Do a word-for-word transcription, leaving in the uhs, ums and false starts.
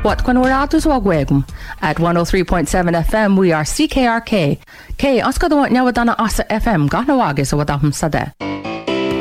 What when we're out as wagwegum at one oh three point seven F M we are C K R K. K Oscar the one Yawadana Asa F M Ganawagis or Wadam Sade.